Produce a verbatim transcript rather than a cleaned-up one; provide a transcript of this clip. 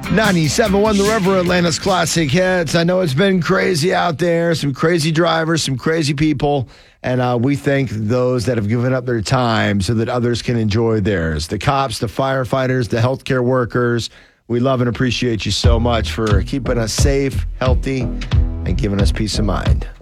ninety-seven point one The River, Atlanta's classic hits. I know it's been crazy out there, some crazy drivers, some crazy people, and uh, we thank those that have given up their time so that others can enjoy theirs. The cops, the firefighters, the healthcare workers, we love and appreciate you so much for keeping us safe, healthy, and giving us peace of mind.